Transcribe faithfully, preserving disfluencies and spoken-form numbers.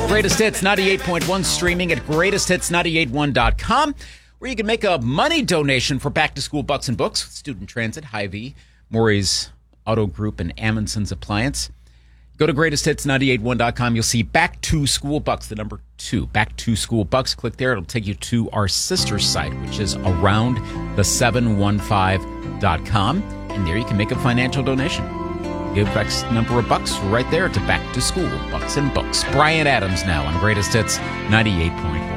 Greatest Hits ninety-eight point one, streaming at greatest hits nine eight one dot com, where you can make a money donation for back-to-school bucks and books with Student Transit, Hy-Vee, Maury's Auto Group, and Amundsen's Appliance. Go to greatest hits nine eight one dot com. You'll see Back to School Bucks, the number two. Back to School Bucks. Click there. It'll take you to our sister site, which is around the seven one five dot com. And there you can make a financial donation. Give X number of bucks right there to Back to School Bucks and Books. Brian Adams now on Greatest Hits ninety-eight point one.